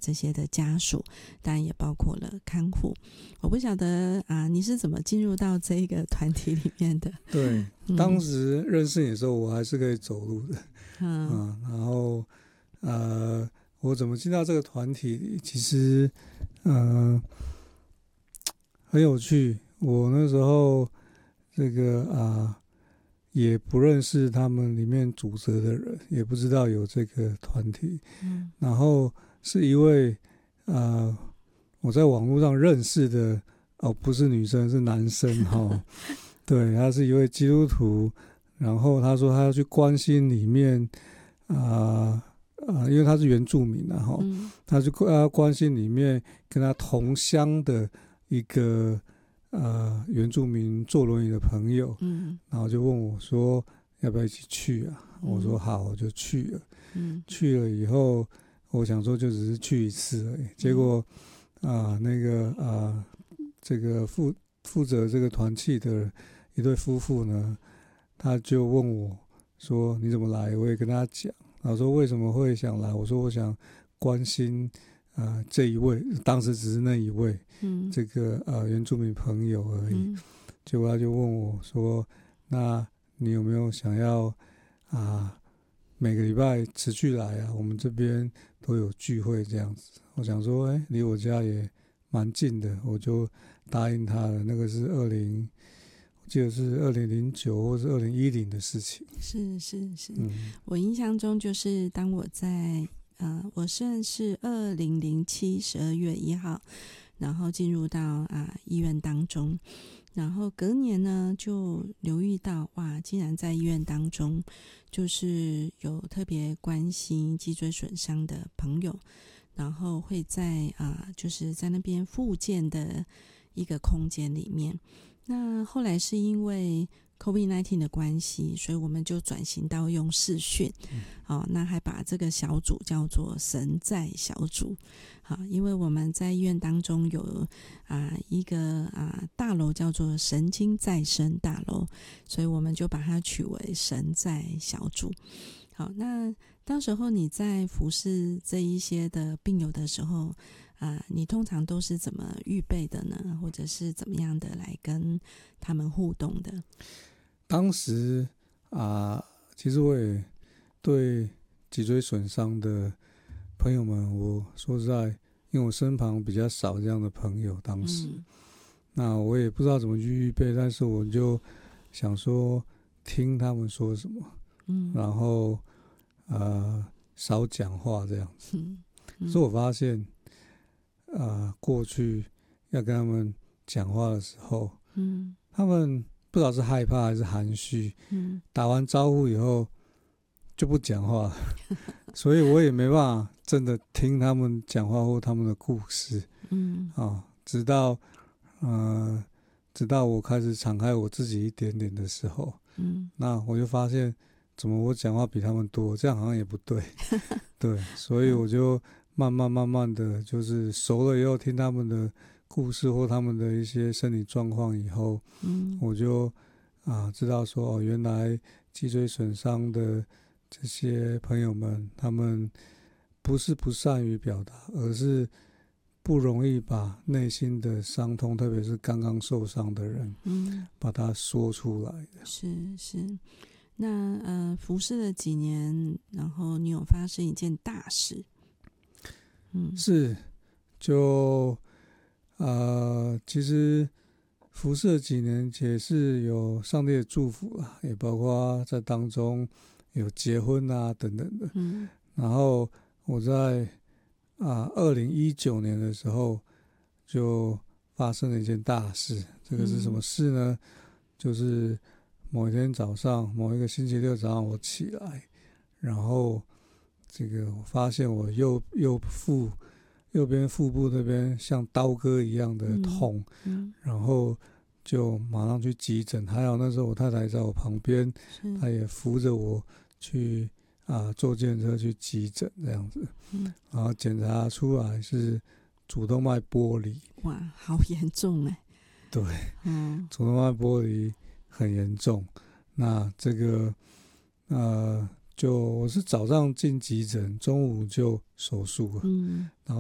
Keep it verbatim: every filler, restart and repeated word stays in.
这些的家属，当然也包括了看护。我不晓得啊，你是怎么进入到这个团体里面的？ 对， 嗯、 当时认识你的时候，我还是可以走路的， 嗯、 啊，然后呃，我怎么进到这个团体里？其实呃很有趣。我那时候这个啊。也不认识他们里面主责的人，也不知道有这个团体。 嗯， 然后是一位呃，我在网络上认识的，哦，不是女生，是男生哈、哦。对，他是一位基督徒，然后他说他要去关心里面啊啊、呃呃，因为他是原住民啊哈、嗯，他就要关心里面跟他同乡的一个。呃，原住民坐轮椅的朋友，嗯，然后就问我说要不要一起去啊？嗯、我说好，我就去了。嗯，去了以后，我想说就只是去一次而已。结果啊、呃，那个啊、呃，这个负负责这个团契的一对夫妇呢，他就问我说你怎么来？我也跟他讲，然后说为什么会想来？我说我想关心。呃，这一位当时只是那一位，嗯，这个呃原住民朋友而已。嗯、结果他就问我说：“那你有没有想要啊、呃、每个礼拜持续来啊？我们这边都有聚会这样子。”我想说，哎，离我家也蛮近的，我就答应他了。那个是二零，我记得是二零零九或是二零一零的事情。 是是是、 嗯， 我印象中就是当我在。呃，我算是二零零七十二月一号，然后进入到啊、呃、医院当中，然后隔年呢就留意到，哇，竟然在医院当中，就是有特别关心脊椎损伤的朋友，然后会在啊、呃、就是在那边复健的一个空间里面。那后来是因为COVID 十九 的关系，所以我们就转型到用视讯、嗯哦、那还把这个小组叫做神在小组、哦、因为我们在医院当中有、啊、一个、啊、大楼叫做神经再生大楼，所以我们就把它取为神在小组。好，那当时候你在服侍这一些的病友的时候啊，你通常都是怎么预备的呢？或者是怎么样的来跟他们互动的？ 当时啊、呃，其实我也对脊椎损伤的朋友们，我说实在，因为我身旁比较少这样的朋友，当时，嗯、那我也不知道怎么去预备，但是我就想说听他们说什么，嗯，然后呃少讲话这样子。嗯嗯、所以我发现，呃，过去要跟他们讲话的时候，嗯，他们不知道是害怕还是含蓄，嗯，打完招呼以后就不讲话了，所以我也没办法真的听他们讲话或他们的故事，嗯，啊，直到呃，直到我开始敞开我自己一点点的时候，嗯，那我就发现怎么我讲话比他们多，这样好像也不对，对，所以我就慢慢慢慢的就是熟了以后，听他们的故事或他们的一些身体状况以后，嗯，我就啊知道说哦，原来脊椎损伤的这些朋友们，他们不是不善于表达，而是不容易把内心的伤痛，特别是刚刚受伤的人，嗯，把它说出来的。 是是，那呃，服侍了几年，然后你有发生一件大事？ 嗯，是，就呃，其实服侍了几年也是有上帝的祝福啦，也包括在当中有结婚啊等等的。嗯，然后我在啊二零一九年的时候就发生了一件大事。这个是什么事呢？嗯、就是某一天早上，某一个星期六早上，我起来，然后这个我发现我右右腹右边腹部那边像刀割一样的痛，嗯嗯、然后就马上去急诊。还好那时候我太太在我旁边，她也扶着我去啊坐计程车去急诊这样子，嗯、然后检查出来是主动脉剥离。 哇，好严重哎！ 对，嗯，主动脉剥离很严重。那这个呃，就我是早上进急诊，中午就手术了，嗯，然后